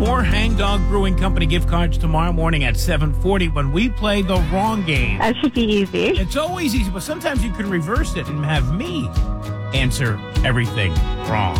More Hangdog Brewing Company gift cards tomorrow morning at 7:40 when we play the wrong game. That should be easy. It's always easy, but sometimes you can reverse it and have me answer everything wrong.